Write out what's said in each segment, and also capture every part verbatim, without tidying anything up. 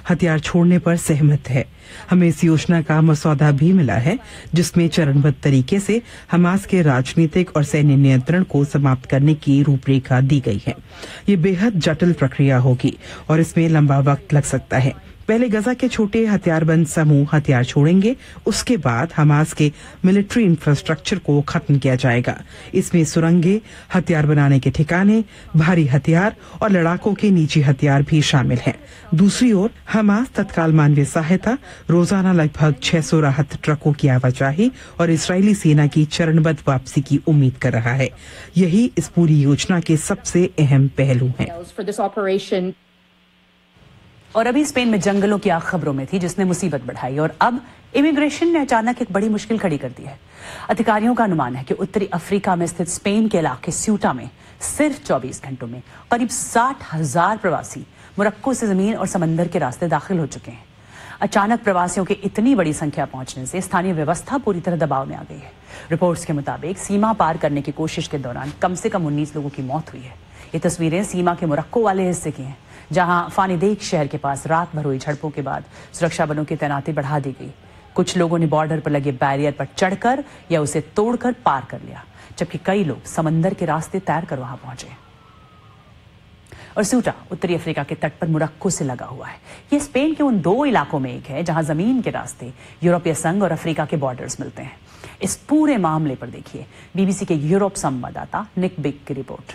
हथियार छोड़ने पर सहमत है। हमें इस योजना का मसौदा भी मिला है जिसमें चरणबद्ध तरीके से हमास के राजनीतिक और सैन्य नियंत्रण को समाप्त करने की रूपरेखा दी गई है। ये बेहद जटिल प्रक्रिया होगी और इसमें लंबा वक्त लग सकता है। पहले गजा के छोटे हथियारबंद समूह हथियार छोड़ेंगे, उसके बाद हमास के मिलिट्री इंफ्रास्ट्रक्चर को खत्म किया जाएगा। इसमें सुरंगें, हथियार बनाने के ठिकाने, भारी हथियार और लड़ाकों के निजी हथियार भी शामिल हैं। दूसरी ओर हमास तत्काल मानवीय सहायता, रोजाना लगभग छह सौ राहत ट्रकों की आवाजाही और इजरायली सेना की चरणबद्ध वापसी की उम्मीद कर रहा है। यही इस पूरी योजना के सबसे अहम पहलू हैं। और अभी स्पेन में जंगलों की आग खबरों में थी जिसने मुसीबत बढ़ाई और अब इमिग्रेशन ने अचानक एक बड़ी मुश्किल खड़ी कर दी है। अधिकारियों का अनुमान है कि उत्तरी अफ्रीका में स्थित स्पेन के इलाके स्यूटा में सिर्फ चौबीस घंटों में करीब साठ हजार प्रवासी मोरक्को से जमीन और समंदर के रास्ते दाखिल हो चुके हैं। अचानक प्रवासियों की इतनी बड़ी संख्या पहुंचने से स्थानीय व्यवस्था पूरी तरह दबाव में आ गई है। रिपोर्ट्स के मुताबिक सीमा पार करने की कोशिश के दौरान कम से कम उन्नीस लोगों की मौत हुई है। ये तस्वीरें सीमा के मोरक्को वाले हिस्से की हैं, जहां फानीदेक शहर के पास रात भर हुई झड़पों के बाद सुरक्षा बलों की तैनाती बढ़ा दी गई। कुछ लोगों ने बॉर्डर पर लगे बैरियर पर चढ़कर या उसे तोड़कर पार कर लिया, जबकि कई लोग समंदर के रास्ते तैरकर वहां पहुंचे। और स्यूटा उत्तरी अफ्रीका के तट पर मोरक्को से लगा हुआ है। ये स्पेन के उन दो इलाकों में एक है जहां जमीन के रास्ते यूरोपीय संघ और अफ्रीका के बॉर्डर्स मिलते हैं। इस पूरे मामले पर देखिए बीबीसी के यूरोप संवाददाता निक बिग की रिपोर्ट।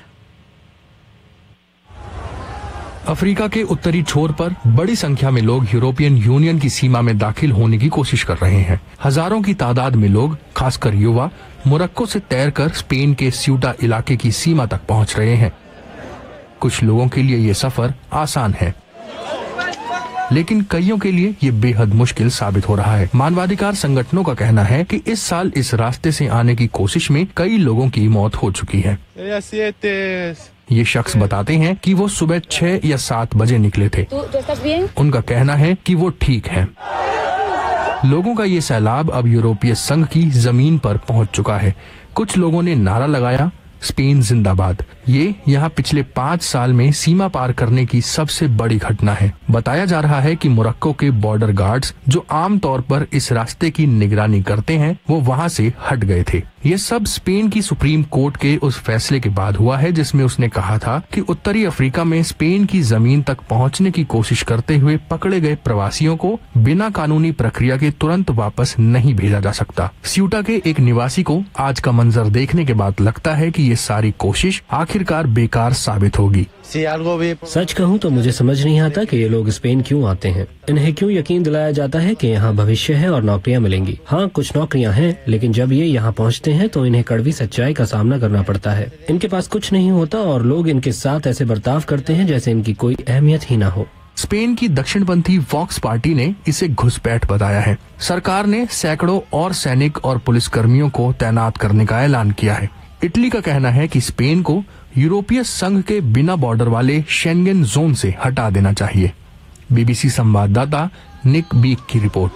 अफ्रीका के उत्तरी छोर पर बड़ी संख्या में लोग यूरोपियन यूनियन की सीमा में दाखिल होने की कोशिश कर रहे हैं। हजारों की तादाद में लोग, खासकर युवा, मोरक्को से तैरकर स्पेन के स्यूटा इलाके की सीमा तक पहुंच रहे हैं। कुछ लोगों के लिए ये सफर आसान है, लेकिन कईयों के लिए ये बेहद मुश्किल साबित हो रहा है। मानवाधिकार संगठनों का कहना है कि इस साल इस रास्ते से आने की कोशिश में कई लोगों की मौत हो चुकी है। ये शख्स बताते हैं कि वो सुबह छह या सात बजे निकले थे। उनका कहना है कि वो ठीक हैं। लोगों का ये सैलाब अब यूरोपीय संघ की जमीन पर पहुंच चुका है। कुछ लोगों ने नारा लगाया, स्पेन जिंदाबाद। ये यहाँ पिछले पाँच साल में सीमा पार करने की सबसे बड़ी घटना है। बताया जा रहा है कि मोरक्को के बॉर्डर गार्ड्स, जो आमतौर पर इस रास्ते की निगरानी करते हैं, वो वहाँ से हट गए थे। ये सब स्पेन की सुप्रीम कोर्ट के उस फैसले के बाद हुआ है जिसमें उसने कहा था कि उत्तरी अफ्रीका में स्पेन की जमीन तक पहुँचने की कोशिश करते हुए पकड़े गए प्रवासियों को बिना कानूनी प्रक्रिया के तुरंत वापस नहीं भेजा जा सकता। स्यूटा के एक निवासी को आज का मंजर देखने के बाद लगता है कि ये सारी कोशिश आखिरकार बेकार साबित होगी। सच कहूँ तो मुझे समझ नहीं आता कि ये लोग स्पेन क्यों आते हैं। इन्हें क्यों यकीन दिलाया जाता है कि यहाँ भविष्य है और नौकरियाँ मिलेंगी। हाँ, कुछ नौकरियाँ हैं, लेकिन जब ये यहाँ पहुँचते हैं तो इन्हें कड़वी सच्चाई का सामना करना पड़ता है। इनके पास कुछ नहीं होता और लोग इनके साथ ऐसे बर्ताव करते हैं जैसे इनकी कोई अहमियत ही न हो। स्पेन की दक्षिणपंथी वॉक्स पार्टी ने इसे घुसपैठ बताया है। सरकार ने सैकड़ों और सैनिक और पुलिस कर्मियों को तैनात करने का ऐलान किया है। इटली का कहना है कि स्पेन को यूरोपीय संघ के बिना बॉर्डर वाले शेंगेन जोन से हटा देना चाहिए। बीबीसी संवाददाता निक बीक की रिपोर्ट।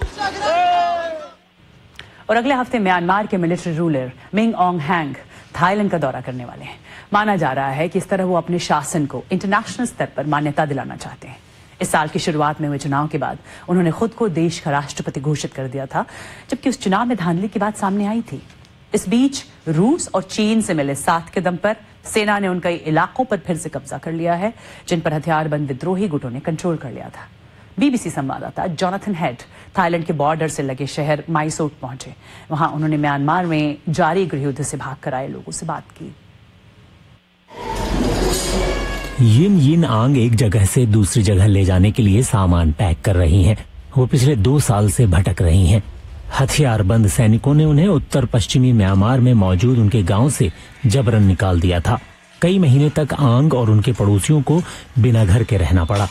और अगले हफ्ते म्यांमार के military ruler Ming ऑन्ग hang Thailand का दौरा करने वाले हैं। माना जा रहा है कि इस तरह वो अपने शासन को इंटरनेशनल स्तर पर मान्यता दिलाना चाहते हैं। इस साल की शुरुआत में हुए चुनाव के बाद उन्होंने खुद को देश का राष्ट्रपति घोषित कर दिया था, जबकि उस चुनाव में धांधली की बात सामने आई थी। इस बीच रूस और चीन से मिले साथ के दम पर सेना ने उन कई इलाकों पर फिर से कब्जा कर लिया है जिन पर हथियारबंद विद्रोही गुटों ने कंट्रोल कर लिया था। बीबीसी संवाददाता जॉनथन हेड थाईलैंड के बॉर्डर से लगे शहर माइसोट पहुंचे। वहां उन्होंने म्यांमार में जारी गृहयुद्ध से भाग कर आए लोगों से बात की। यिन यिन आंग एक जगह से दूसरी जगह ले जाने के लिए सामान पैक कर रही हैं। वो पिछले दो साल से भटक रही हैं। हथियारबंद सैनिकों ने उन्हें उत्तर पश्चिमी म्यांमार में मौजूद उनके गांव से जबरन निकाल दिया था। कई महीने तक आंग और उनके पड़ोसियों को बिना घर के रहना पड़ा।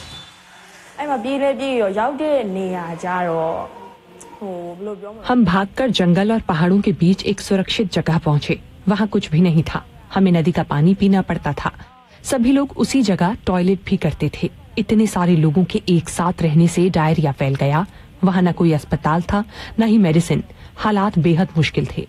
हम भागकर जंगल और पहाड़ों के बीच एक सुरक्षित जगह पहुंचे। वहाँ कुछ भी नहीं था। हमें नदी का पानी पीना पड़ता था। सभी लोग उसी जगह टॉयलेट भी करते थे। इतने सारे लोगों के एक साथ रहने से डायरिया फैल गया। वहाँ न कोई अस्पताल था, न ही मेडिसिन। हालात बेहद मुश्किल थे।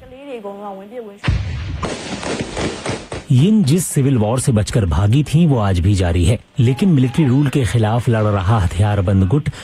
यिन जिस सिविल वॉर से बचकर भागी थी वो आज भी जारी है, लेकिन मिलिट्री रूल के खिलाफ लड़ रहा हथियारबंद गुट